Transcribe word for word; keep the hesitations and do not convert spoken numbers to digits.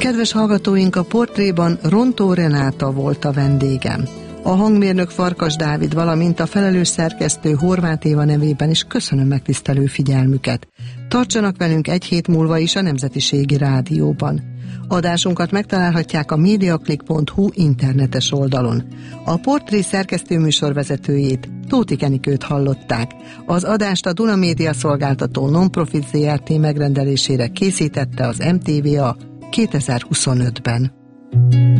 Kedves hallgatóink, a portréban Rontó Renáta volt a vendégem. A hangmérnök Farkas Dávid, valamint a felelős szerkesztő Horváth Éva nevében is köszönöm megtisztelő figyelmüket. Tartsanak velünk egy hét múlva is a Nemzetiségi Rádióban. Adásunkat megtalálhatják a mediaclick pont hu internetes oldalon. A portré szerkesztő műsorvezetőjét, Tóth Enikőt hallották. Az adást a Duna Média Szolgáltató Non-Profit zé er té megrendelésére készítette az em té vé á kétezer-huszonötben.